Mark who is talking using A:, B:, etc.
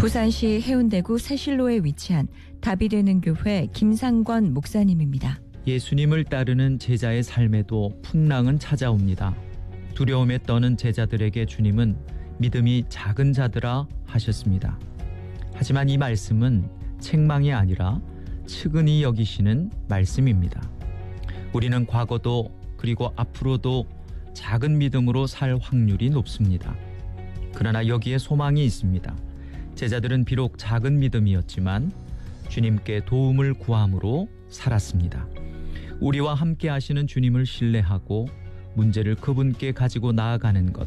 A: 부산시 해운대구 새실로에 위치한 답이 되는 교회 김상권 목사님입니다.
B: 예수님을 따르는 제자의 삶에도 풍랑은 찾아옵니다. 두려움에 떠는 제자들에게 주님은 믿음이 작은 자들아 하셨습니다. 하지만 이 말씀은 책망이 아니라 측은히 여기시는 말씀입니다. 우리는 과거도 그리고 앞으로도 작은 믿음으로 살 확률이 높습니다. 그러나 여기에 소망이 있습니다. 제자들은 비록 작은 믿음이었지만 주님께 도움을 구함으로 살았습니다. 우리와 함께 하시는 주님을 신뢰하고 문제를 그분께 가지고 나아가는 것,